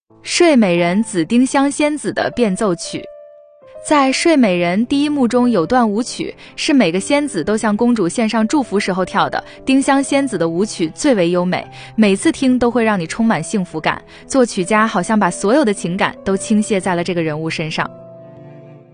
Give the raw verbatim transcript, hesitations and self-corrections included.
睡美人紫丁香仙子的变奏曲。在《睡美人》第一幕中有段舞曲，是每个仙子都向公主献上祝福时候跳的。丁香仙子的舞曲最为优美，每次听都会让你充满幸福感。作曲家好像把所有的情感都倾泻在了这个人物身上。